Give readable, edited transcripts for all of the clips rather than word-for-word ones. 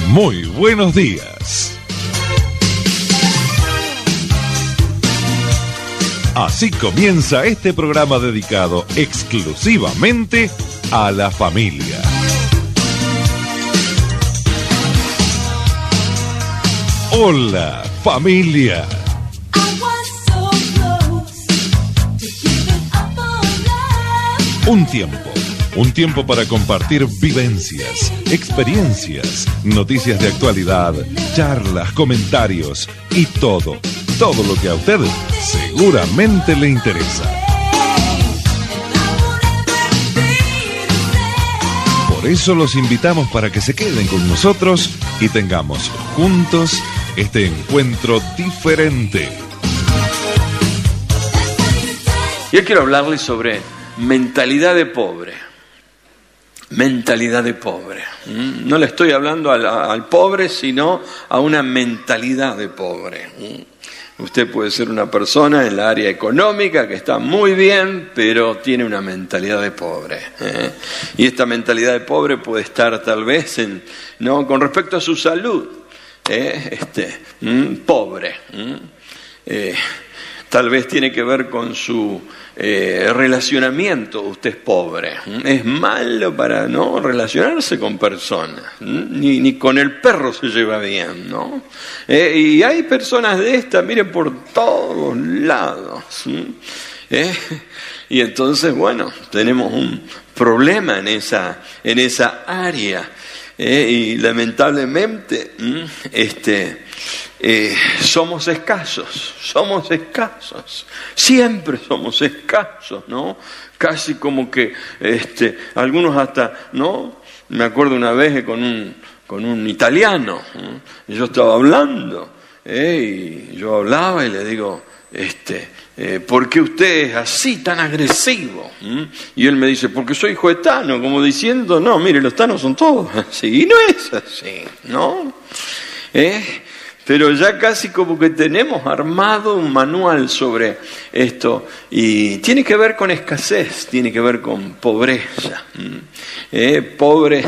Muy buenos días. Así comienza este programa dedicado exclusivamente a la familia. Hola, familia. Un tiempo para compartir vivencias, experiencias, noticias de actualidad, charlas, comentarios y todo lo que a usted seguramente le interesa. Por eso los invitamos para que se queden con nosotros y tengamos juntos este encuentro diferente. Yo quiero hablarles sobre mentalidad de pobre. Mentalidad de pobre. No le estoy hablando al pobre, sino a una mentalidad de pobre. Usted puede ser una persona en la área económica que está muy bien, pero tiene una mentalidad de pobre. Y esta mentalidad de pobre puede estar tal vez con respecto a su salud. Pobre. Tal vez tiene que ver con su relacionamiento. Usted es pobre. Es malo para no relacionarse con personas. Ni con el perro se lleva bien, ¿no? Y hay personas de estas, miren, por todos lados. Y entonces, bueno, tenemos un problema en esa área. Y lamentablemente, somos escasos, siempre somos escasos, ¿no? Casi como que algunos hasta, ¿no? Me acuerdo una vez con un italiano, yo estaba hablando, y yo hablaba y le digo, ¿por qué usted es así tan agresivo? Y él me dice, porque soy hijo de Tano, como diciendo, no, mire, los tanos son todos así, y no es así, ¿no? Pero ya casi como que tenemos armado un manual sobre esto, y tiene que ver con escasez, tiene que ver con pobreza. Pobres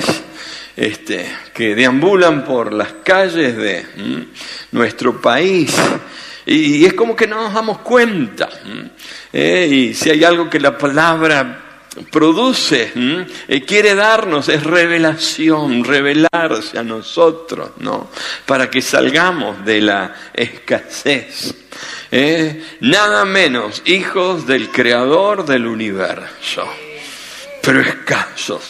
que deambulan por las calles de nuestro país, y es como que no nos damos cuenta. Y si hay algo que la palabra produce, quiere darnos, es revelación, revelarse a nosotros, ¿no? Para que salgamos de la escasez. Nada menos, hijos del Creador del universo, pero escasos.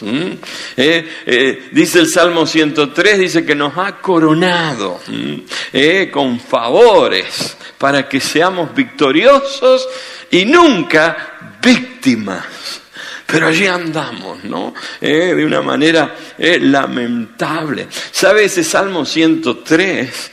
Dice el Salmo 103, dice que nos ha coronado con favores para que seamos victoriosos y nunca víctimas. Pero allí andamos, ¿no? De una manera lamentable. ¿Sabe ese Salmo 103?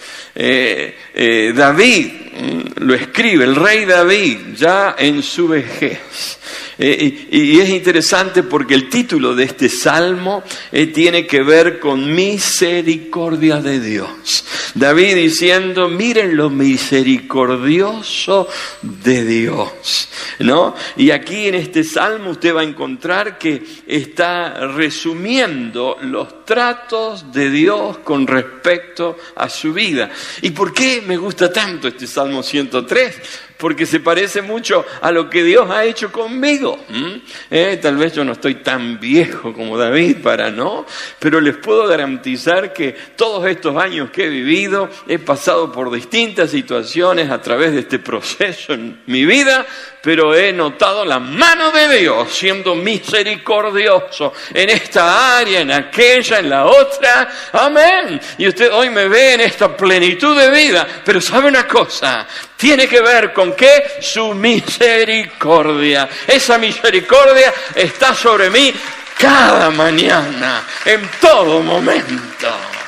David lo escribe, el rey David, ya en su vejez. Y es interesante porque el título de este salmo tiene que ver con misericordia de Dios. David diciendo, miren lo misericordioso de Dios, ¿no? Y aquí en este salmo usted va a encontrar que está resumiendo los tratos de Dios con respecto a su vida. ¿Y por qué me gusta tanto este Salmo 103? Porque se parece mucho a lo que Dios ha hecho conmigo. Tal vez yo no estoy tan viejo como David pero les puedo garantizar que todos estos años que he vivido, he pasado por distintas situaciones a través de este proceso en mi vida, pero he notado la mano de Dios siendo misericordioso en esta área, en aquella, en la otra. Amén. Y usted hoy me ve en esta plenitud de vida, pero ¿sabe una cosa? Tiene que ver con ¿qué? Su misericordia. Esa misericordia está sobre mí cada mañana, en todo momento.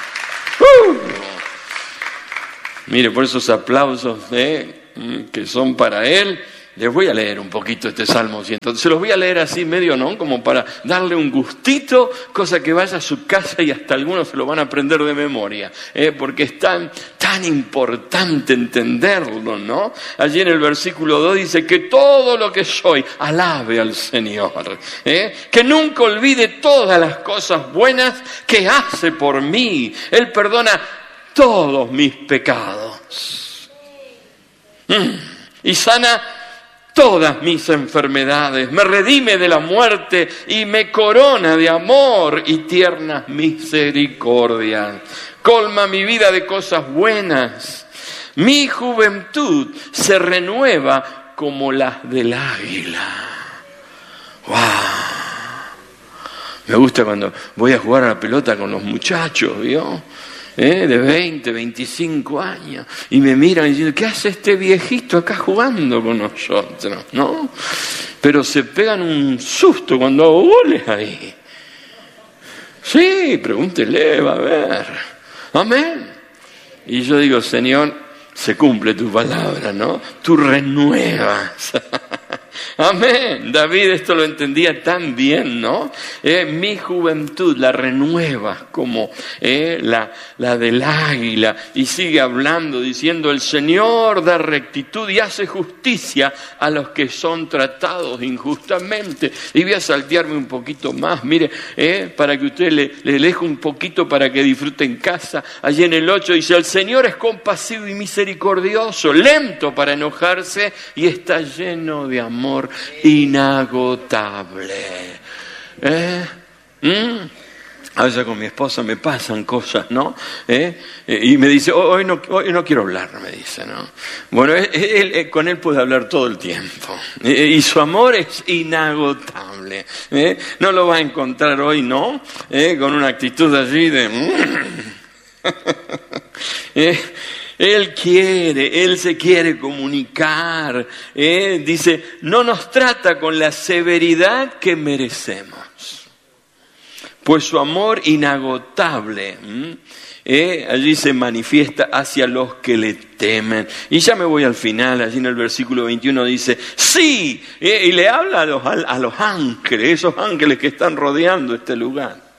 Mire, por esos aplausos que son para Él, les voy a leer un poquito este Salmo 100. Se los voy a leer así medio, ¿no? Como para darle un gustito, cosa que vaya a su casa y hasta algunos se lo van a aprender de memoria, porque es tan tan importante entenderlo, ¿no? Allí en el versículo 2 dice que todo lo que soy, alabe al Señor. Que nunca olvide todas las cosas buenas que hace por mí. Él perdona todos mis pecados. Y sana todas mis enfermedades, me redime de la muerte y me corona de amor y tiernas misericordias. Colma mi vida de cosas buenas. Mi juventud se renueva como las del águila. ¡Wow! Me gusta cuando voy a jugar a la pelota con los muchachos, ¿vio? De 20, 25 años, y me miran diciendo, ¿qué hace este viejito acá jugando con nosotros? ¿No? Pero se pegan un susto cuando hago goles ahí. Sí, pregúntele, va a ver. Amén. Y yo digo, Señor, se cumple tu palabra, ¿no? Tú renuevas. Amén. David esto lo entendía tan bien, ¿no? Mi juventud la renueva como la del águila. Y sigue hablando, diciendo, el Señor da rectitud y hace justicia a los que son tratados injustamente. Y voy a saltearme un poquito más, mire, para que usted le deje un poquito para que disfrute en casa. Allí en el 8 dice, el Señor es compasivo y misericordioso, lento para enojarse y está lleno de amor inagotable. A veces con mi esposa me pasan cosas, ¿no? Y me dice, hoy no quiero hablar, me dice, ¿no? Bueno, con él puede hablar todo el tiempo. Y su amor es inagotable. No lo va a encontrar hoy, ¿no? Con una actitud allí de... Él se quiere comunicar. Dice, no nos trata con la severidad que merecemos, pues su amor inagotable allí se manifiesta hacia los que le temen. Y ya me voy al final, allí en el versículo 21 dice, sí, y le habla a los ángeles, esos ángeles que están rodeando este lugar.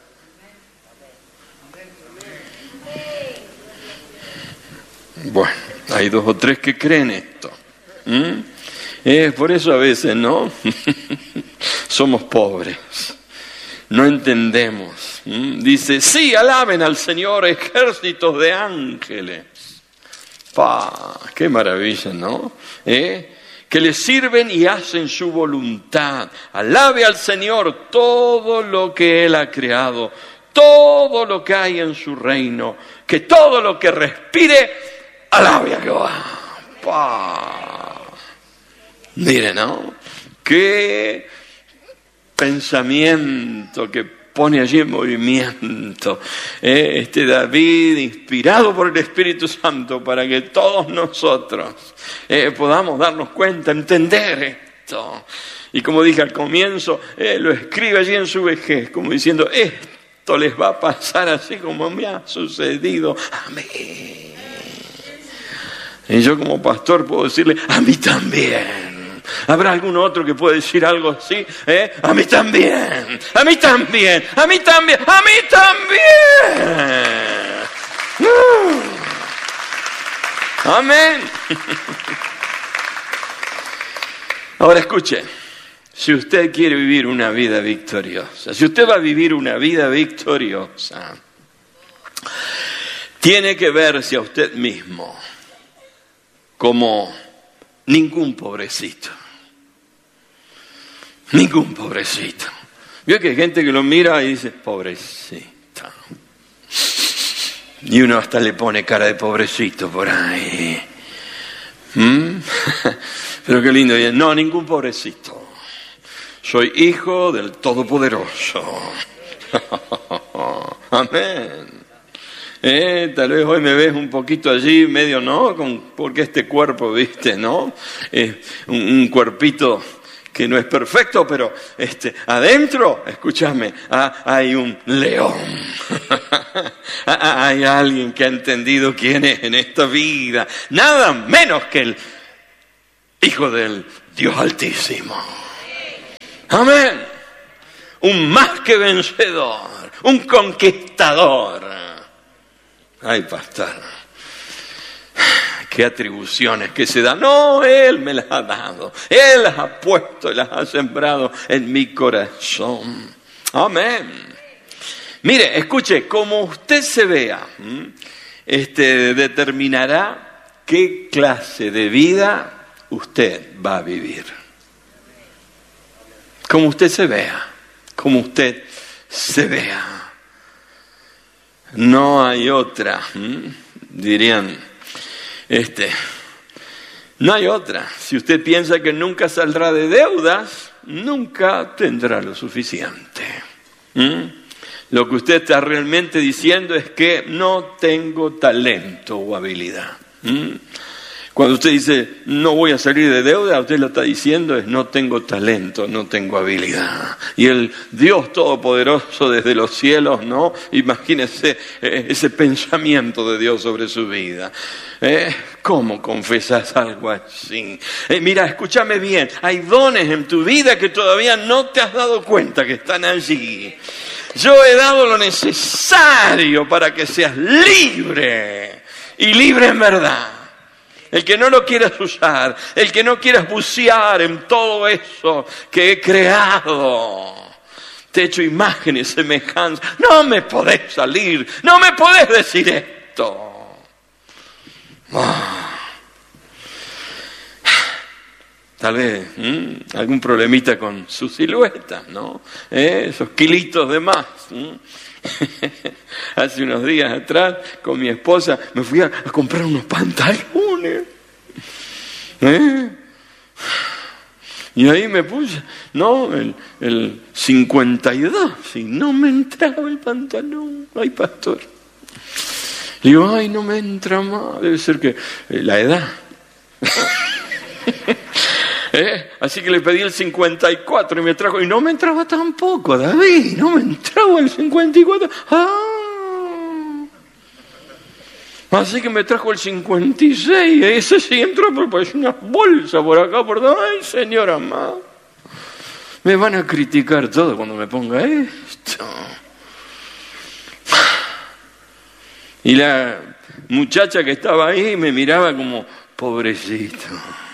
Bueno, hay 2 o 3 que creen esto. Por eso a veces, ¿no? Somos pobres. No entendemos. Dice, sí, alaben al Señor ejércitos de ángeles. ¡Qué maravilla!, ¿no? Que le sirven y hacen su voluntad. Alabe al Señor todo lo que Él ha creado, todo lo que hay en su reino, que todo lo que respire, alabe a Jehová. Mire, ¿no? Qué pensamiento que pone allí en movimiento David, inspirado por el Espíritu Santo, para que todos nosotros podamos darnos cuenta, entender esto. Y como dije al comienzo, lo escribe allí en su vejez, como diciendo, esto les va a pasar así como me ha sucedido. Amén. Y yo como pastor puedo decirle, a mí también. ¿Habrá algún otro que pueda decir algo así? A mí también, a mí también, a mí también, a mí también. Amén. Ahora escuche, si usted quiere vivir una vida victoriosa, si usted va a vivir una vida victoriosa, tiene que verse a usted mismo como ningún pobrecito. Ningún pobrecito. Vio que hay gente que lo mira y dice, pobrecito. Y uno hasta le pone cara de pobrecito por ahí. Pero qué lindo. No, ningún pobrecito. Soy hijo del Todopoderoso. Amén. Tal vez hoy me ves un poquito allí, medio, ¿no? Porque este cuerpo, ¿viste? ¿No? Un cuerpito que no es perfecto, pero adentro, escúchame, hay un león. Hay alguien que ha entendido quién es en esta vida. Nada menos que el Hijo del Dios Altísimo. Amén. Un más que vencedor, un conquistador. Ay, pastor. qué atribuciones que se dan. No, Él me las ha dado. Él las ha puesto y las ha sembrado en mi corazón. Amén. Mire, escuche, como usted se vea, determinará qué clase de vida usted va a vivir. Como usted se vea, como usted se vea. No hay otra, dirían, no hay otra. Si usted piensa que nunca saldrá de deudas, nunca tendrá lo suficiente. Lo que usted está realmente diciendo es que no tengo talento o habilidad. Cuando usted dice, no voy a salir de deuda, usted lo está diciendo es, no tengo talento, no tengo habilidad. Y el Dios Todopoderoso desde los cielos, ¿no? Imagínese ese pensamiento de Dios sobre su vida. ¿Cómo confesas algo así? Mira, escúchame bien, hay dones en tu vida que todavía no te has dado cuenta que están allí. Yo he dado lo necesario para que seas libre, y libre en verdad. El que no lo quieras usar, el que no quieras bucear en todo eso que he creado, te he hecho imágenes, semejanzas, no me podés salir, no me podés decir esto. Tal vez algún problemita con su silueta, ¿no? Esos kilitos de más. Hace unos días atrás, con mi esposa, me fui a comprar unos pantalones. Y ahí me puse, ¿no? El 52, y no me entraba el pantalón. Ay, pastor. Digo, ay, no me entra más. Debe ser que la edad. Así que le pedí el 54 y me trajo, y no me entraba tampoco, David, no me entraba el 54. Así que me trajo el 56, ese sí entró, pero pues una bolsa por acá, por todo. Ay, Señor amado, me van a criticar todo cuando me ponga esto. Y la muchacha que estaba ahí me miraba como, pobrecito.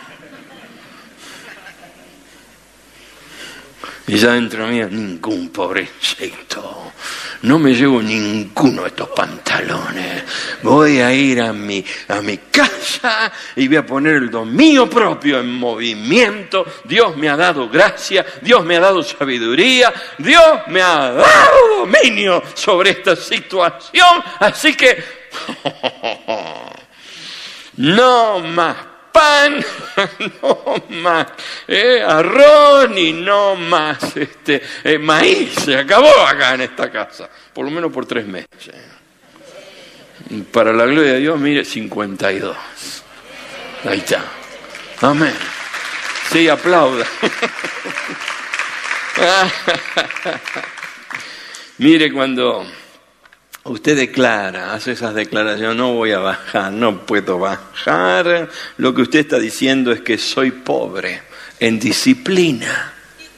Y ya dentro mío, ningún pobrecito. No me llevo ninguno de estos pantalones. Voy a ir a mi casa y voy a poner el dominio propio en movimiento. Dios me ha dado gracia, Dios me ha dado sabiduría, Dios me ha dado dominio sobre esta situación. Así que no más pan, no más arroz, ni no más maíz. Se acabó acá en esta casa, por lo menos por 3 meses. Para la gloria de Dios, mire, 52. Ahí está. Amén. Sí, aplauda. Mire, cuando usted declara, hace esas declaraciones, no voy a bajar, no puedo bajar, lo que usted está diciendo es que soy pobre en disciplina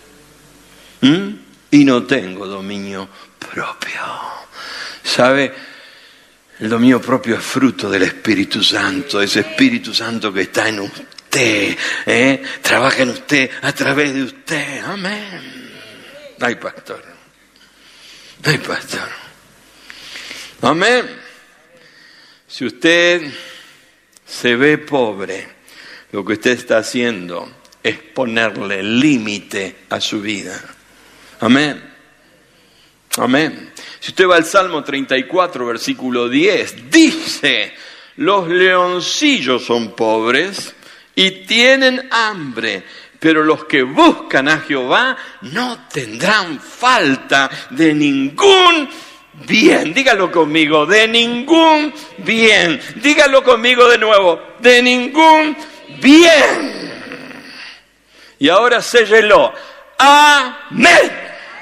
y no tengo dominio propio. ¿Sabe? El dominio propio es fruto del Espíritu Santo, ese Espíritu Santo que está en usted, trabaja en usted, a través de usted. Amén. Ay, pastor. Ay, pastor. Amén. Si usted se ve pobre, lo que usted está haciendo es ponerle límite a su vida. Amén. Amén. Si usted va al Salmo 34, versículo 10, dice, los leoncillos son pobres y tienen hambre, pero los que buscan a Jehová no tendrán falta de ningún bien. Dígalo conmigo, de ningún bien. Dígalo conmigo de nuevo, de ningún bien. Y ahora séllelo. Amén.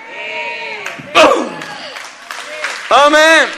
Amén.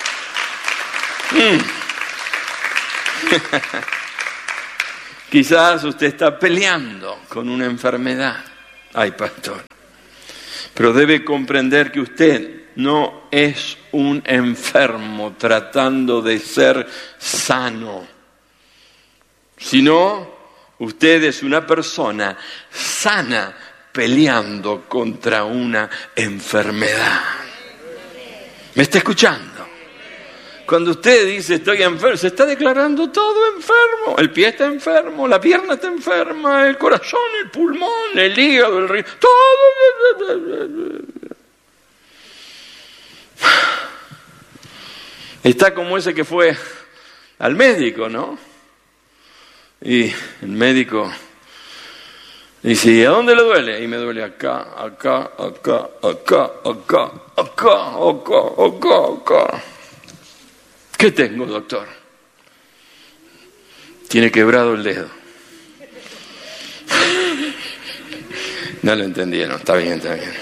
Quizás usted está peleando con una enfermedad. Ay, pastor. Pero debe comprender que usted no es un enfermo tratando de ser sano. sino usted es una persona sana peleando contra una enfermedad. ¿Me está escuchando? Cuando usted dice estoy enfermo, se está declarando todo enfermo. El pie está enfermo, la pierna está enferma, el corazón, el pulmón, el hígado, el riñón, todo. Está como ese que fue al médico, ¿no? Y el médico dice, ¿y a dónde le duele? Y me duele acá, acá, acá, acá, acá, acá, acá, acá, acá. ¿Qué tengo, doctor? Tiene quebrado el dedo. No lo entendieron, está bien, está bien.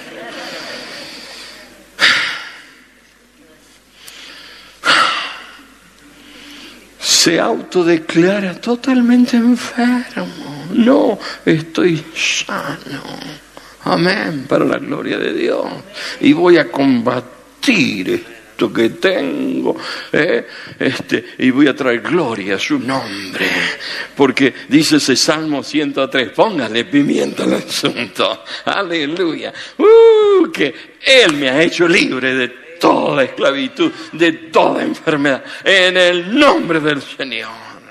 Se autodeclara totalmente enfermo. No, estoy sano. Amén, para la gloria de Dios. Y voy a combatir esto que tengo, y voy a traer gloria a su nombre. Porque dice ese Salmo 103, póngale pimienta al asunto. Aleluya. Que Él me ha hecho libre de toda esclavitud, de toda enfermedad, en el nombre del Señor.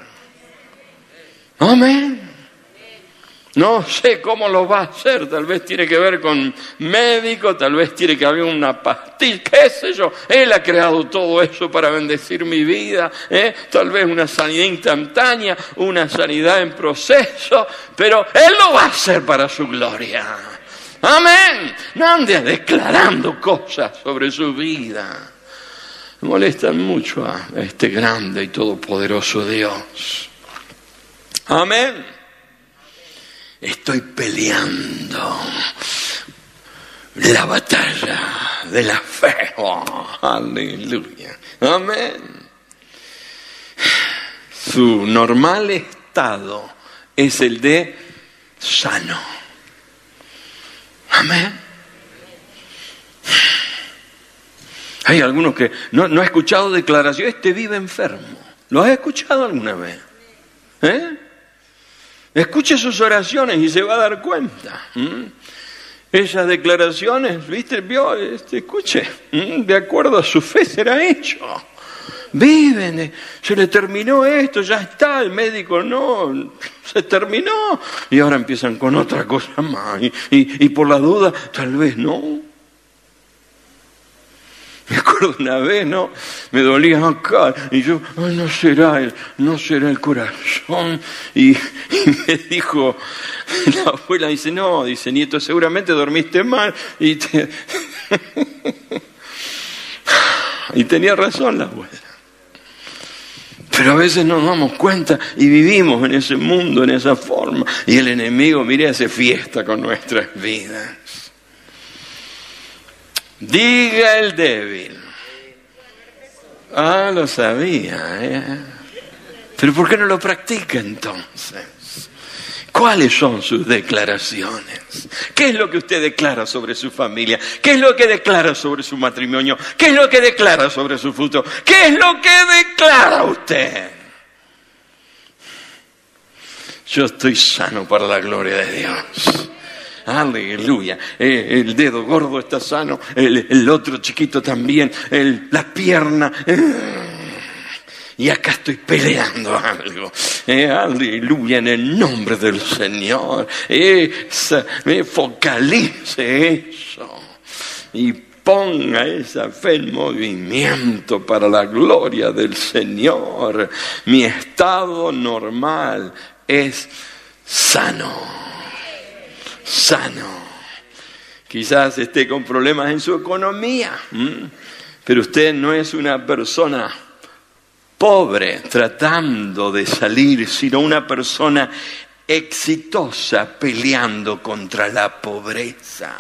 Amén. No sé cómo lo va a hacer, tal vez tiene que ver con médico, tal vez tiene que haber una pastilla, qué sé yo. Él ha creado todo eso para bendecir mi vida, tal vez una sanidad instantánea, una sanidad en proceso, pero Él lo va a hacer para su gloria. Amén. No ande declarando cosas sobre su vida. Me molestan mucho a este grande y todopoderoso Dios. Amén. Estoy peleando la batalla de la fe. Oh, aleluya. Amén. Su normal estado es el de sano. Amén. Hay algunos que no han escuchado declaración. Este vive enfermo. ¿Lo has escuchado alguna vez? Escuche sus oraciones y se va a dar cuenta. Esas declaraciones, ¿viste? Escuche, de acuerdo a su fe será hecho. Viven, se le terminó esto, ya está, el médico no, se terminó. Y ahora empiezan con otra cosa más. Y por la duda, tal vez no. Me acuerdo una vez, ¿no? Me dolía acá y yo, ay, no será el corazón. Y me dijo, la abuela dice, no, dice, nieto, seguramente dormiste mal. Y tenía razón la abuela. Pero a veces no nos damos cuenta y vivimos en ese mundo, en esa forma. Y el enemigo, mire, hace fiesta con nuestras vidas. Diga el débil. Ah, lo sabía, Pero ¿por qué no lo practica entonces? ¿Cuáles son sus declaraciones? ¿Qué es lo que usted declara sobre su familia? ¿Qué es lo que declara sobre su matrimonio? ¿Qué es lo que declara sobre su futuro? ¿Qué es lo que declara usted? Yo estoy sano para la gloria de Dios. Aleluya. El dedo gordo está sano, el otro chiquito también, la pierna. Y acá estoy peleando algo. Aleluya, en el nombre del Señor. Focalice eso. Y ponga esa fe en movimiento para la gloria del Señor. Mi estado normal es sano. Sano. Quizás esté con problemas en su economía, pero usted no es una persona pobre tratando de salir, sino una persona exitosa peleando contra la pobreza.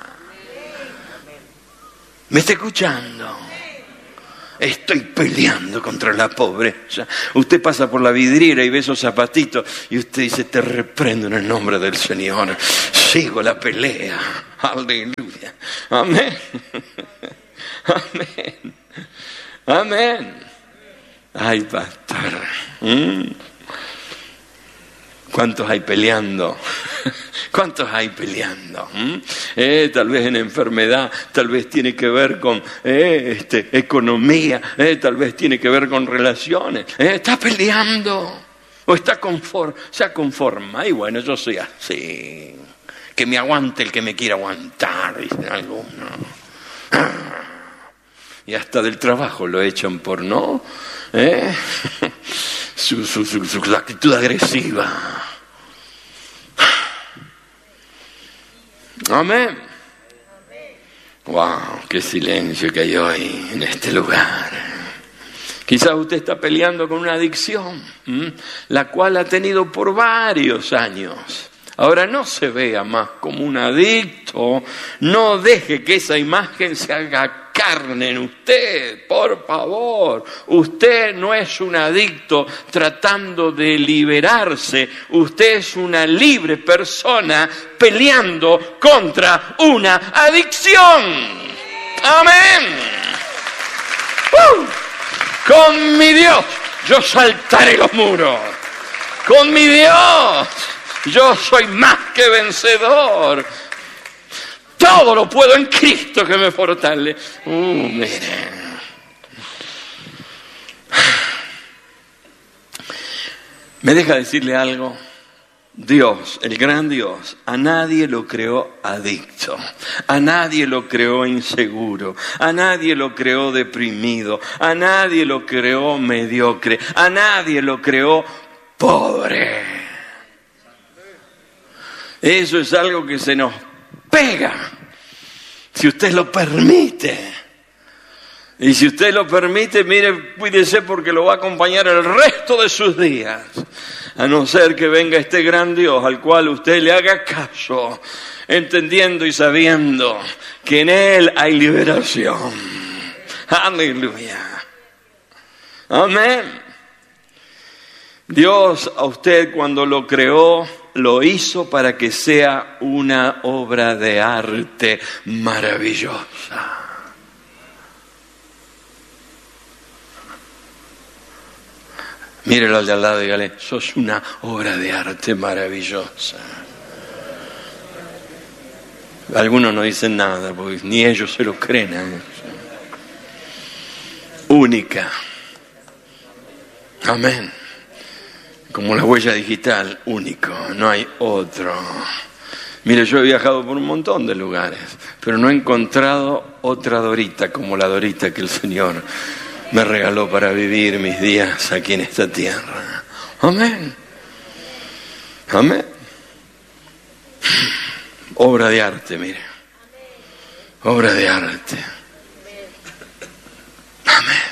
¿Me está escuchando? Estoy peleando contra la pobreza. Usted pasa por la vidriera y ve esos zapatitos y usted dice, te reprendo en el nombre del Señor. Sigo la pelea. Aleluya. Amén. Amén. Amén. Ay, pastor. ¿Cuántos hay peleando? ¿Cuántos hay peleando? Tal vez en enfermedad, tal vez tiene que ver con economía, tal vez tiene que ver con relaciones. Está peleando o se conforma. Y bueno, yo soy así. Que me aguante el que me quiera aguantar, dicen algunos. Y hasta del trabajo lo echan por no. Su actitud agresiva. Amén. Wow, qué silencio que hay hoy en este lugar. Quizás usted está peleando con una adicción, la cual ha tenido por varios años. Ahora no se vea más como un adicto, no deje que esa imagen se haga carne en usted, por favor. Usted no es un adicto tratando de liberarse, usted es una libre persona peleando contra una adicción. Amén. Con mi Dios yo saltaré los muros. Con mi Dios yo soy más que vencedor. Todo lo puedo en Cristo que me fortalece. Miren. ¿Me deja decirle algo? Dios, el gran Dios, a nadie lo creó adicto, a nadie lo creó inseguro, a nadie lo creó deprimido, a nadie lo creó mediocre, a nadie lo creó pobre. Eso es algo que se nos pega, si usted lo permite. Y si usted lo permite, mire, cuídese porque lo va a acompañar el resto de sus días. A no ser que venga este gran Dios al cual usted le haga caso, entendiendo y sabiendo que en Él hay liberación. Aleluya. Amén. Dios a usted cuando lo creó, lo hizo para que sea una obra de arte maravillosa. Mírelo al de al lado y dígale, sos una obra de arte maravillosa. Algunos no dicen nada, porque ni ellos se lo creen. Única. Amén. Como la huella digital, único, no hay otro. Mire, yo he viajado por un montón de lugares, pero no he encontrado otra Dorita como la Dorita que el Señor me regaló para vivir mis días aquí en esta tierra. Amén. Amén. Obra de arte, mire. Obra de arte. Amén.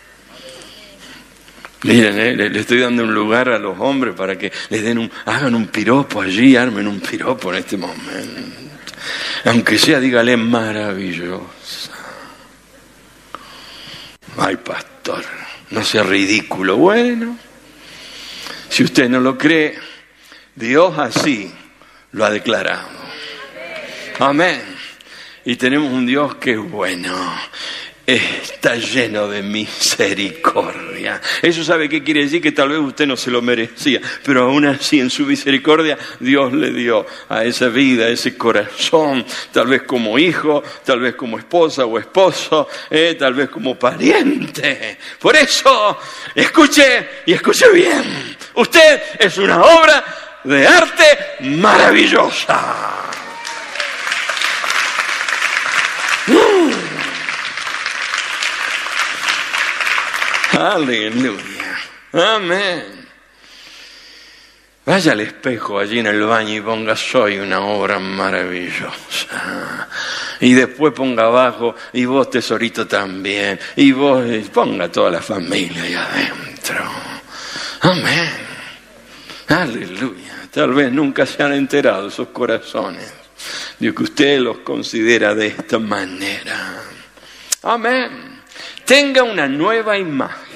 Miren, le estoy dando un lugar a los hombres para que les hagan un piropo allí, armen un piropo en este momento. Aunque sea, dígale maravillosa. Ay, pastor, no sea ridículo. Bueno, si usted no lo cree, Dios así lo ha declarado. Amén. Y tenemos un Dios que es bueno. Está lleno de misericordia. Eso sabe qué quiere decir, que tal vez usted no se lo merecía, pero aún así en su misericordia Dios le dio a esa vida, a ese corazón, tal vez como hijo, tal vez como esposa o esposo, tal vez como pariente. Por eso, escuche y escuche bien. Usted es una obra de arte maravillosa. Aleluya. Amén. Vaya al espejo allí en el baño y ponga, soy una obra maravillosa. Y después ponga abajo, y vos, tesorito, también. Y vos, ponga toda la familia ahí adentro. Amén. Aleluya. Tal vez nunca se han enterado esos corazones de que usted los considera de esta manera. Amén. Tenga una nueva imagen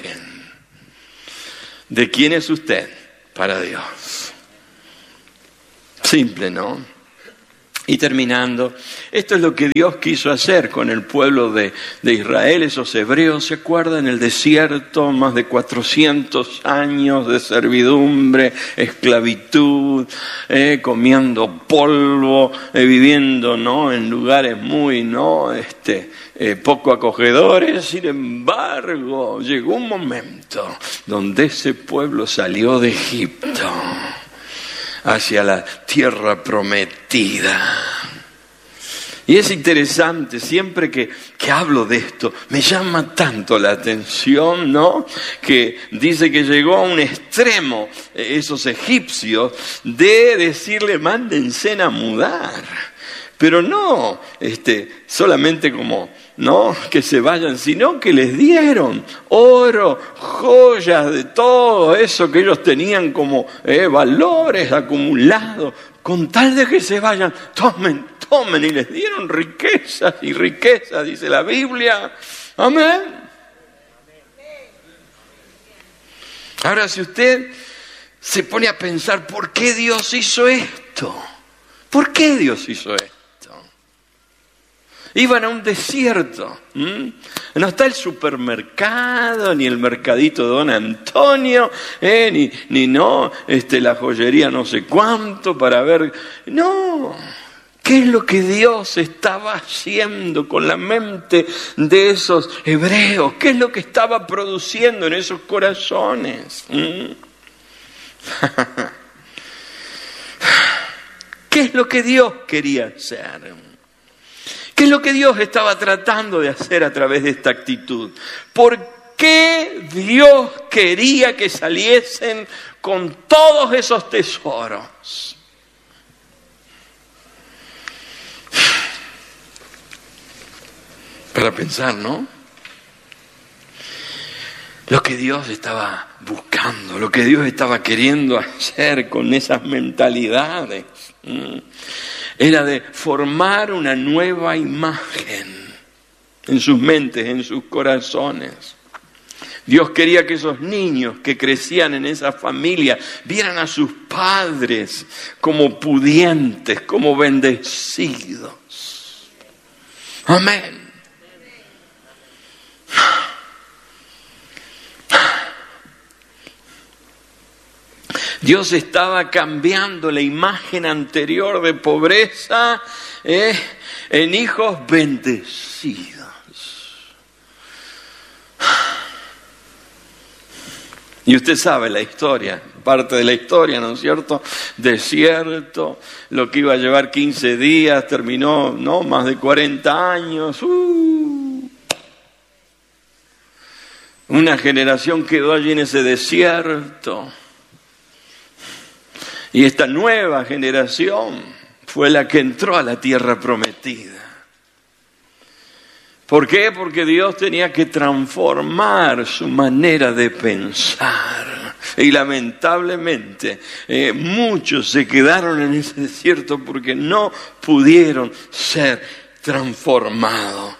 de quién es usted para Dios. Simple, ¿no? Y terminando, esto es lo que Dios quiso hacer con el pueblo de Israel, esos hebreos, ¿se acuerdan? En el desierto, más de 400 años de servidumbre, esclavitud, comiendo polvo, viviendo, ¿no?, en lugares muy, poco acogedores. Sin embargo, llegó un momento donde ese pueblo salió de Egipto hacia la tierra prometida. Y es interesante, siempre que hablo de esto, me llama tanto la atención, ¿no?, que dice que llegó a un extremo esos egipcios de decirle, mándense a mudar. Pero no solamente como, ¿no?, que se vayan, sino que les dieron oro, joyas, de todo eso que ellos tenían como valores acumulados, con tal de que se vayan, tomen, y les dieron riquezas y riquezas, dice la Biblia. Amén. Ahora, si usted se pone a pensar, ¿por qué Dios hizo esto? ¿Por qué Dios hizo esto? Iban a un desierto. No está el supermercado, ni el mercadito de Don Antonio, ni la joyería no sé cuánto para ver. No. ¿Qué es lo que Dios estaba haciendo con la mente de esos hebreos? ¿Qué es lo que estaba produciendo en esos corazones? ¿Qué es lo que Dios quería hacer? ¿Qué es lo que Dios estaba tratando de hacer a través de esta actitud? ¿Por qué Dios quería que saliesen con todos esos tesoros? Para pensar, ¿no? Lo que Dios estaba buscando, lo que Dios estaba queriendo hacer con esas mentalidades, era de formar una nueva imagen en sus mentes, en sus corazones. Dios quería que esos niños que crecían en esa familia vieran a sus padres como pudientes, como bendecidos. Amén. Dios estaba cambiando la imagen anterior de pobreza en hijos bendecidos. Y usted sabe la historia, parte de la historia, ¿no es cierto? Desierto, lo que iba a llevar 15 días, terminó, ¿no?, más de 40 años. Una generación quedó allí en ese desierto. Y esta nueva generación fue la que entró a la tierra prometida. ¿Por qué? Porque Dios tenía que transformar su manera de pensar. Y lamentablemente muchos se quedaron en ese desierto porque no pudieron ser transformados.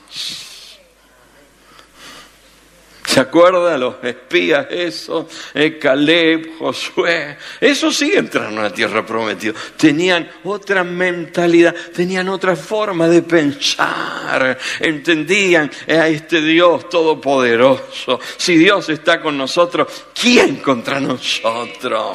¿Se acuerdan los espías esos? Caleb, Josué. Esos sí entraron a la tierra prometida. Tenían otra mentalidad, tenían otra forma de pensar. Entendían a este Dios todopoderoso. Si Dios está con nosotros, ¿quién contra nosotros?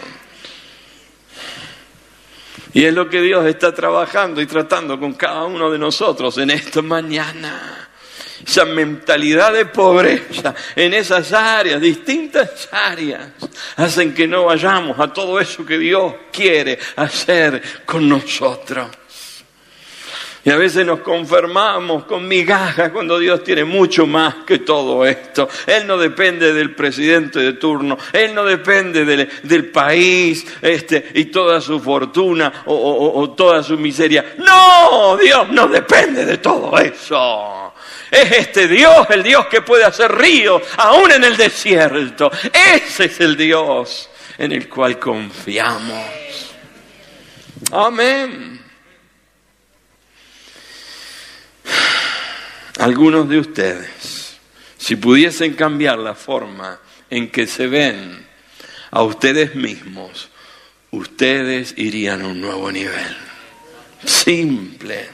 Y es lo que Dios está trabajando y tratando con cada uno de nosotros en esta mañana. Esa mentalidad de pobreza en esas áreas, distintas áreas, hacen que no vayamos a todo eso que Dios quiere hacer con nosotros. Y a veces nos conformamos con migajas cuando Dios tiene mucho más que todo esto. Él no depende del presidente de turno, Él no depende del país y toda su fortuna o toda su miseria. No, Dios no depende de todo eso. Es este Dios, el Dios que puede hacer ríos aún en el desierto. Ese es el Dios en el cual confiamos. Amén. Algunos de ustedes, si pudiesen cambiar la forma en que se ven a ustedes mismos, ustedes irían a un nuevo nivel. simple.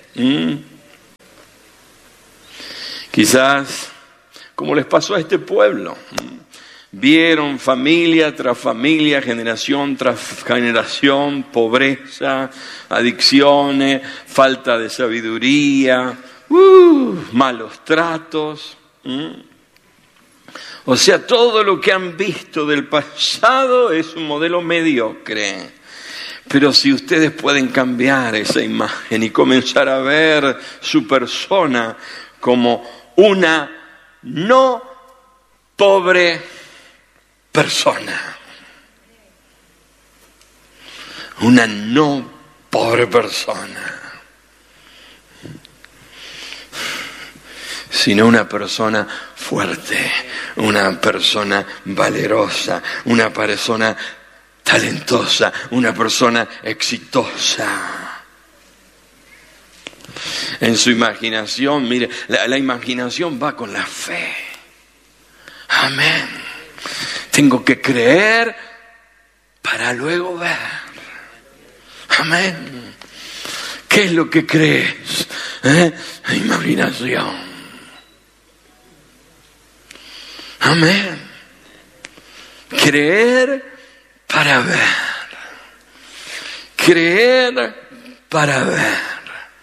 Quizás, como les pasó a este pueblo, vieron familia tras familia, generación tras generación, pobreza, adicciones, falta de sabiduría, malos tratos. O sea, todo lo que han visto del pasado es un modelo mediocre. Pero si ustedes pueden cambiar esa imagen y comenzar a ver su persona como una no pobre persona. Una no pobre persona. Sino una persona fuerte, una persona valerosa, una persona talentosa, una persona exitosa. En su imaginación, mire, la imaginación va con la fe. Amén. Tengo que creer para luego ver. Amén. ¿Qué es lo que crees? La imaginación. Amén. Creer para ver. Creer para ver.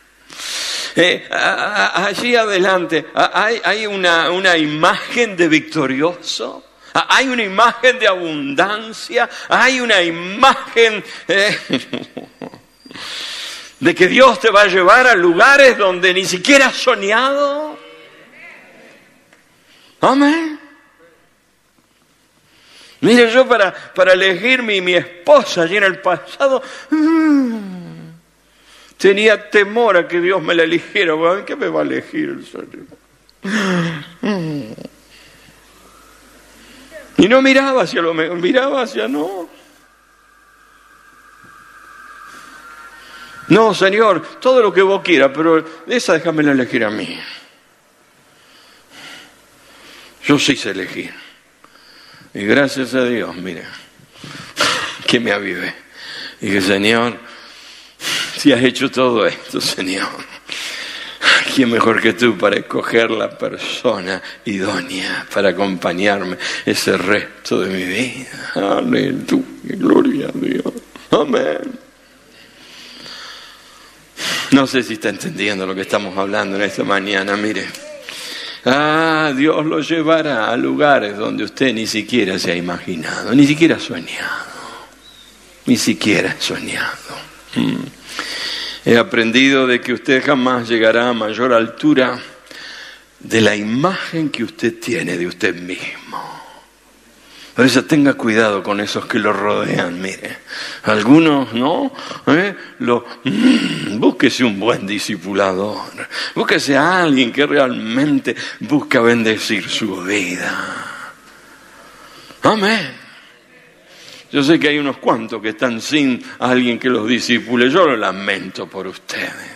Allí adelante hay una imagen de victorioso. Hay una imagen de abundancia. Hay una imagen de que Dios te va a llevar a lugares donde ni siquiera has soñado. Amén. Mire, yo para elegir mi esposa allí en el pasado, tenía temor a que Dios me la eligiera. ¿Qué me va a elegir el Señor? Y no miraba hacia lo mejor, miraba hacia no. No, Señor, todo lo que vos quieras, pero esa déjamela elegir a mí. Yo sí sé elegir. Y gracias a Dios, mire, que me avivé. Y que, Señor, si has hecho todo esto, Señor, ¿quién mejor que tú para escoger la persona idónea para acompañarme ese resto de mi vida? Aleluya, gloria a Dios. Amén. No sé si está entendiendo lo que estamos hablando en esta mañana, mire. Dios lo llevará a lugares donde usted ni siquiera se ha imaginado, ni siquiera ha soñado. Ni siquiera ha soñado. He aprendido de que usted jamás llegará a mayor altura de la imagen que usted tiene de usted mismo. Por eso tenga cuidado con esos que lo rodean, mire. Algunos, ¿no? Búsquese un buen discipulador. Búsquese a alguien que realmente busca bendecir su vida. Amén. Yo sé que hay unos cuantos que están sin alguien que los discipule. Yo lo lamento por ustedes.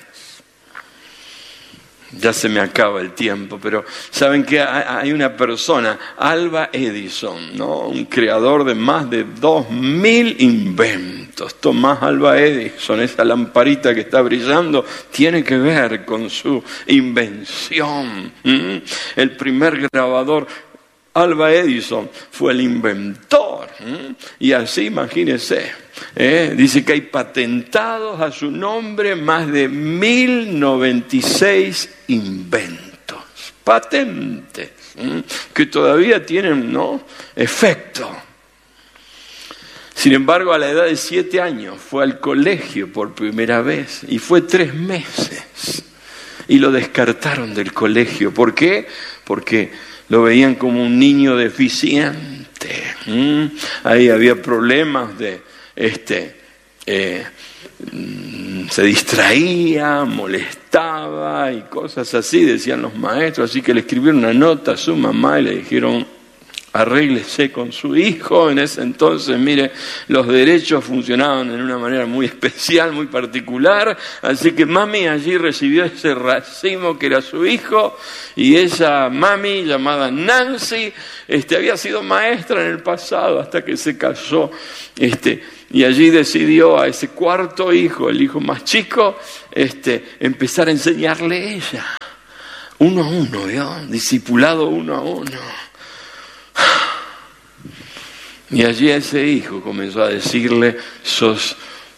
Ya se me acaba el tiempo, pero saben que hay una persona, Alva Edison, ¿no? Un creador de más de 2000 inventos. Tomás Alva Edison, esa lamparita que está brillando, tiene que ver con su invención. El primer grabador, Alva Edison, fue el inventor. Y así, imagínense. Dice que hay patentados a su nombre más de 1096 inventos, patentes, que todavía tienen, ¿no?, efecto. Sin embargo, a la edad de 7 años fue al colegio por primera vez y fue 3 meses y lo descartaron del colegio. ¿Por qué? Porque lo veían como un niño deficiente. Ahí había problemas de se distraía, molestaba y cosas así, decían los maestros. Así que le escribieron una nota a su mamá y le dijeron: arréglese con su hijo. En ese entonces, mire, los derechos funcionaban en una manera muy especial, muy particular, así que mami allí recibió ese racimo que era su hijo, y esa mami llamada Nancy había sido maestra en el pasado hasta que se casó, y allí decidió a ese cuarto hijo, el hijo más chico, empezar a enseñarle ella, uno a uno, ¿vio? Discipulado uno a uno. Y allí ese hijo comenzó a decirle: sos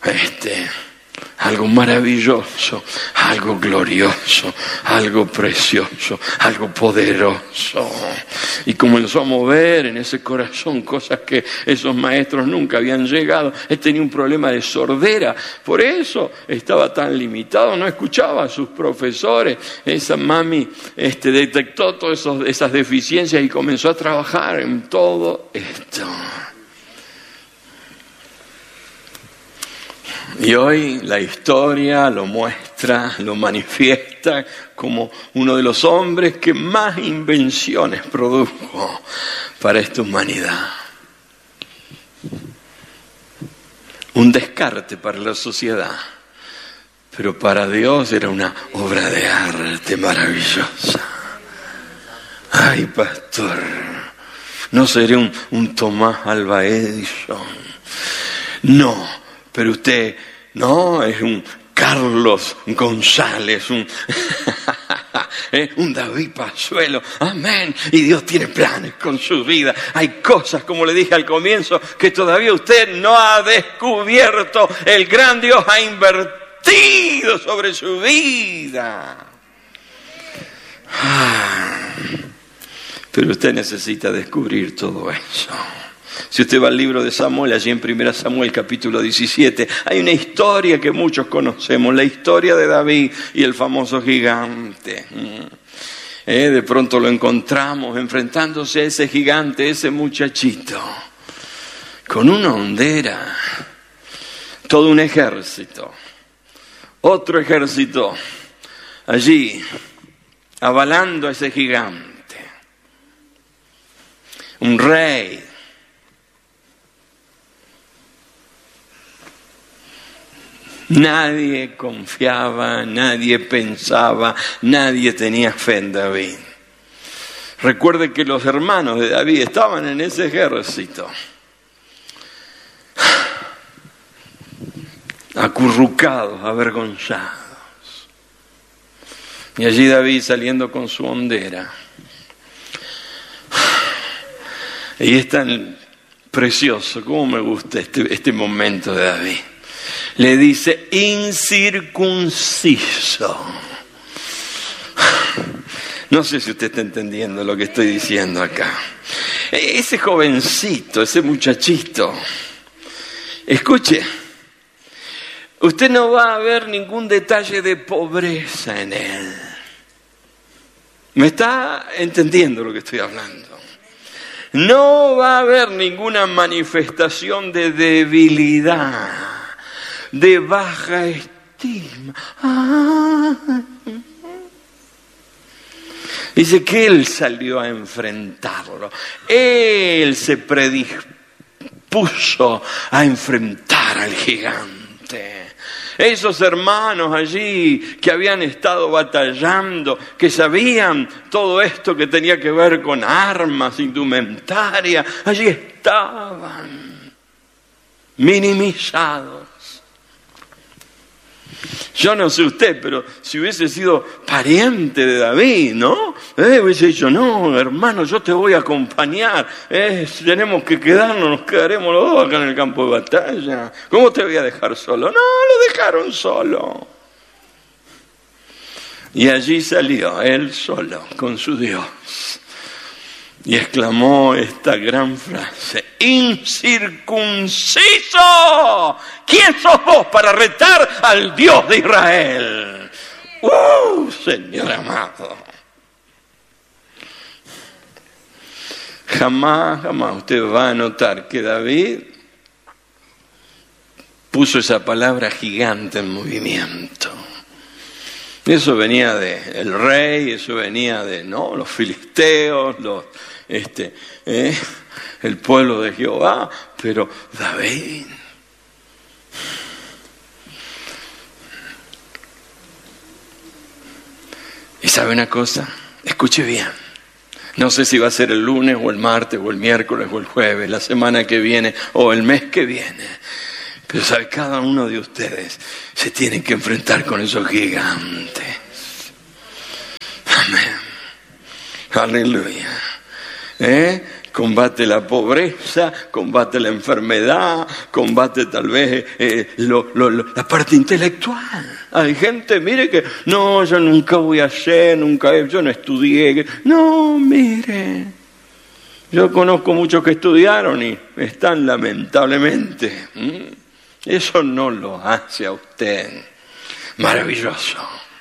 algo maravilloso, algo glorioso, algo precioso, algo poderoso. Y comenzó a mover en ese corazón cosas que esos maestros nunca habían llegado. Él tenía un problema de sordera, por eso estaba tan limitado, no escuchaba a sus profesores. Esa mami detectó todas esas deficiencias y comenzó a trabajar en todo esto. Y hoy la historia lo muestra, lo manifiesta como uno de los hombres que más invenciones produjo para esta humanidad. Un descarte para la sociedad, pero para Dios era una obra de arte maravillosa. Ay, pastor, no seré un Tomás Alva Edison. No, pero usted no es un Carlos González, un David Pazuelo. Amén. Y Dios tiene planes con su vida. Hay cosas, como le dije al comienzo, que todavía usted no ha descubierto. El gran Dios ha invertido sobre su vida. Pero usted necesita descubrir todo eso. Si usted va al libro de Samuel, allí en 1 Samuel capítulo 17, hay una historia que muchos conocemos, la historia de David y el famoso gigante. De pronto lo encontramos enfrentándose a ese gigante, ese muchachito, con una hondera, todo un ejército, otro ejército allí avalando a ese gigante, un rey. Nadie confiaba, nadie pensaba, nadie tenía fe en David. Recuerde que los hermanos de David estaban en ese ejército, acurrucados, avergonzados. Y allí David saliendo con su hondera. Y es tan precioso, cómo me gusta este momento de David. Le dice: incircunciso. No sé si usted está entendiendo lo que estoy diciendo acá. Ese jovencito, ese muchachito, escuche, usted no va a ver ningún detalle de pobreza en él. ¿Me está entendiendo lo que estoy hablando? No va a haber ninguna manifestación de debilidad, de baja estima. Dice que él salió a enfrentarlo. Él se predispuso a enfrentar al gigante. Esos hermanos allí que habían estado batallando, que sabían todo esto que tenía que ver con armas, indumentaria, allí estaban minimizados. Yo no sé usted, pero si hubiese sido pariente de David, ¿no? Hubiese dicho: no, hermano, yo te voy a acompañar. Tenemos que quedarnos, nos quedaremos los dos acá en el campo de batalla. ¿Cómo te voy a dejar solo? No, lo dejaron solo. Y allí salió él solo con su Dios. Y exclamó esta gran frase: ¡incircunciso! ¿Quién sos vos para retar al Dios de Israel? Señor amado. Jamás usted va a notar que David puso esa palabra gigante en movimiento. Eso venía del rey, eso venía de los filisteos, el pueblo de Jehová, pero David. ¿Y sabe una cosa? Escuche bien. No sé si va a ser el lunes o el martes o el miércoles o el jueves, la semana que viene o el mes que viene. Pero sabe, cada uno de ustedes se tiene que enfrentar con esos gigantes. Amén. Aleluya. Combate la pobreza, combate la enfermedad, combate tal vez la parte intelectual. Hay gente, mire que, no, yo nunca voy a hacer, yo no estudié. No, mire, yo conozco muchos que estudiaron y están lamentablemente. Eso no lo hace a usted maravilloso.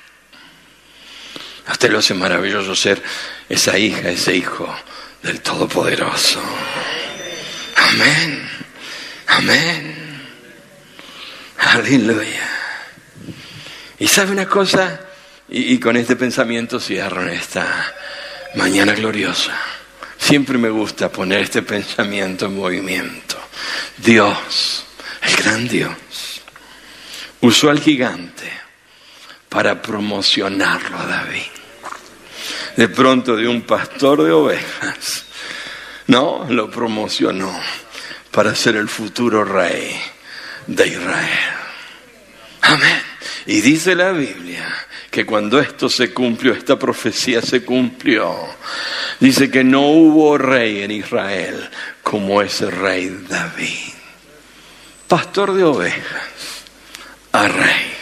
A usted lo hace maravilloso ser esa hija, ese hijo del Todopoderoso. Amén. Amén. Aleluya. Y sabe una cosa, y con este pensamiento cierro en esta mañana gloriosa. Siempre me gusta poner este pensamiento en movimiento. Dios, el gran Dios, usó al gigante para promocionarlo a David. De pronto, de un pastor de ovejas, lo promocionó para ser el futuro rey de Israel. Amén. Y dice la Biblia que cuando esto se cumplió, esta profecía se cumplió, dice que no hubo rey en Israel como ese rey David. Pastor de ovejas a rey.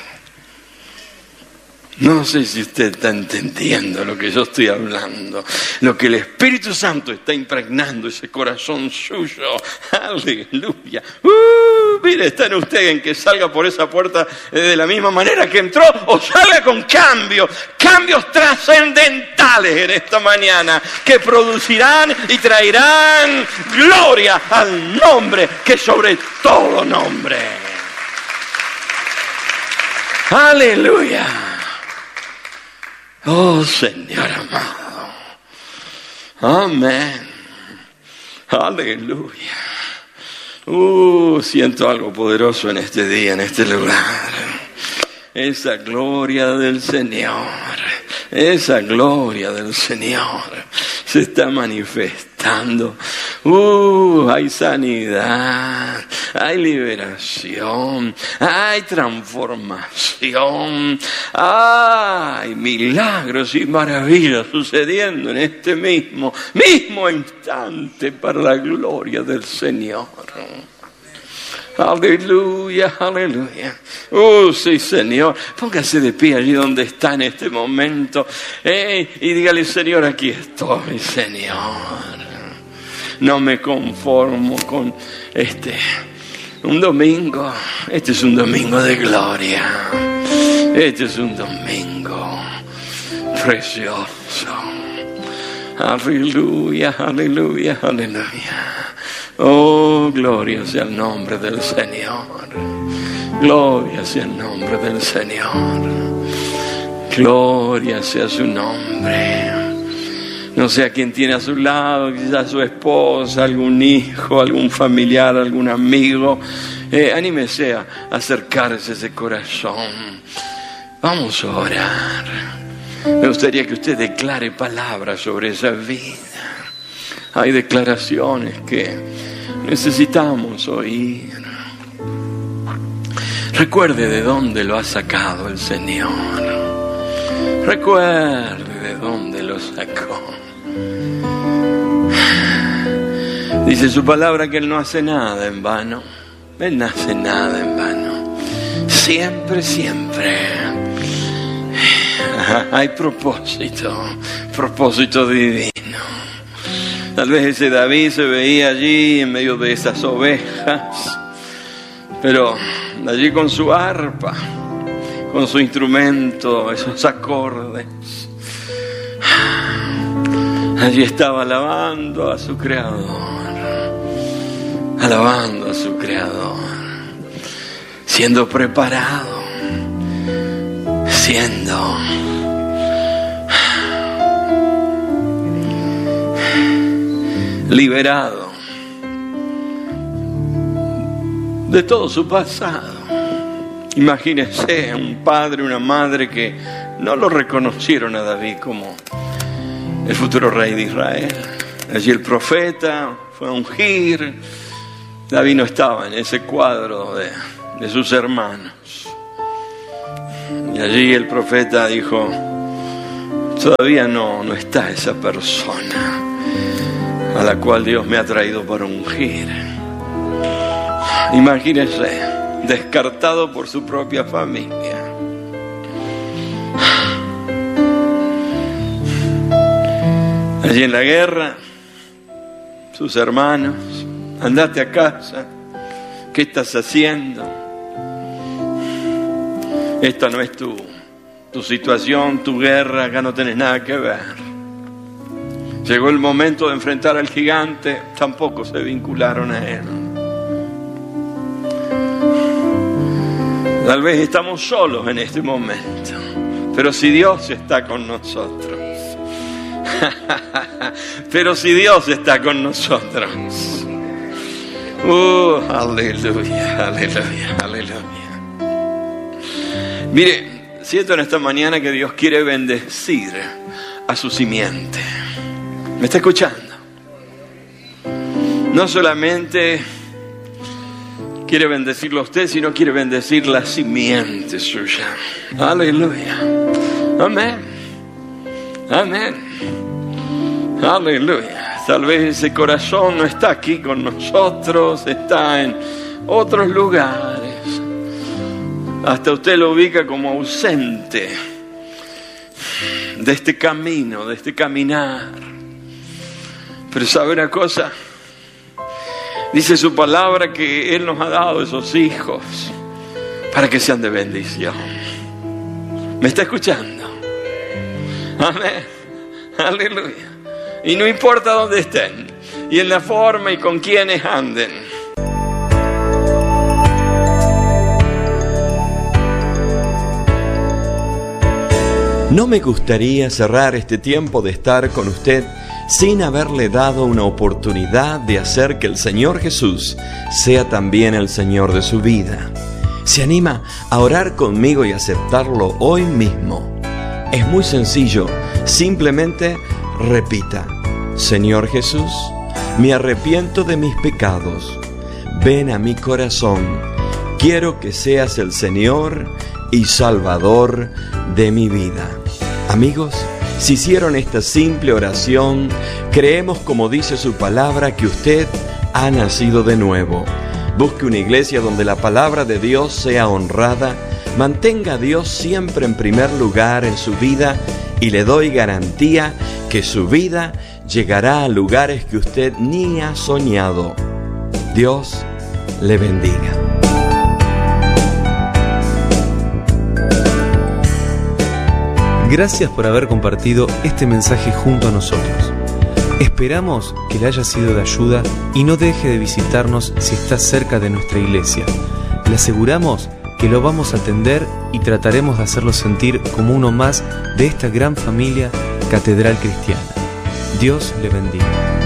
No sé si usted está entendiendo lo que yo estoy hablando, lo que el Espíritu Santo está impregnando ese corazón suyo. Aleluya. Mire, está en usted en que salga por esa puerta de la misma manera que entró o salga con cambios trascendentales en esta mañana que producirán y traerán gloria al nombre que sobre todo nombre. Aleluya. Oh, Señor amado. Amén. Aleluya. Siento algo poderoso en este día, en este lugar. Esa gloria del Señor. Esa gloria del Señor se está manifestando. Hay sanidad, hay liberación, hay transformación, hay milagros y maravillas sucediendo en este mismo instante para la gloria del Señor. Aleluya, aleluya. Sí, Señor. Póngase de pie allí donde está en este momento. Y dígale, Señor, aquí estoy, Señor. No me conformo con un domingo. Este es un domingo de gloria. Este es un domingo precioso. Aleluya, aleluya, aleluya. Oh, gloria sea el nombre del Señor. Gloria sea el nombre del Señor. Gloria sea su nombre. No sé a quién tiene a su lado, quizás su esposa, algún hijo, algún familiar, algún amigo. Anímese a acercarse a ese corazón. Vamos a orar. Me gustaría que usted declare palabras sobre esa vida. Hay declaraciones que necesitamos oír. Recuerde de dónde lo ha sacado el Señor. Recuerde de dónde lo sacó. Dice su palabra que Él no hace nada en vano. Él no hace nada en vano. Siempre, siempre hay propósito divino. Tal vez ese David se veía allí en medio de esas ovejas, pero allí con su arpa, con su instrumento, esos acordes, allí estaba alabando a su Creador, siendo preparado siendo liberado de todo su pasado. Imagínese un padre, una madre que no lo reconocieron a David como el futuro rey de Israel. Allí el profeta fue a ungir. David no estaba en ese cuadro de sus hermanos. Y allí el profeta dijo: todavía no está esa persona a la cual Dios me ha traído para ungir. Imagínese, descartado por su propia familia. Allí en la guerra, sus hermanos: andate a casa, ¿qué estás haciendo? Esta no es tu situación, tu guerra, acá no tenés nada que ver. Llegó el momento de enfrentar al gigante, tampoco se vincularon a él. Tal vez estamos solos en este momento, pero si Dios está con nosotros, pero si Dios está con nosotros, aleluya, aleluya, aleluya. Mire, siento en esta mañana que Dios quiere bendecir a su simiente. ¿Me está escuchando? No solamente quiere bendecirlo a usted, sino quiere bendecir la simiente suya. Aleluya. Amén. Amén. Aleluya. Tal vez ese corazón no está aquí con nosotros, está en otros lugares. Hasta usted lo ubica como ausente de este camino, de este caminar. Pero ¿sabe una cosa? Dice su palabra que Él nos ha dado esos hijos para que sean de bendición. ¿Me está escuchando? Amén. Aleluya. Y no importa dónde estén, y en la forma y con quienes anden. No me gustaría cerrar este tiempo de estar con usted sin haberle dado una oportunidad de hacer que el Señor Jesús sea también el Señor de su vida. ¿Se anima a orar conmigo y aceptarlo hoy mismo? Es muy sencillo, simplemente repita: Señor Jesús, me arrepiento de mis pecados, ven a mi corazón, quiero que seas el Señor y Salvador de mi vida. Amigos, si hicieron esta simple oración, creemos, como dice su palabra, que usted ha nacido de nuevo. Busque una iglesia donde la palabra de Dios sea honrada, mantenga a Dios siempre en primer lugar en su vida y le doy garantía que su vida llegará a lugares que usted ni ha soñado. Dios le bendiga. Gracias por haber compartido este mensaje junto a nosotros. Esperamos que le haya sido de ayuda y no deje de visitarnos si está cerca de nuestra iglesia. Le aseguramos que lo vamos a atender y trataremos de hacerlo sentir como uno más de esta gran familia Catedral Cristiana. Dios le bendiga.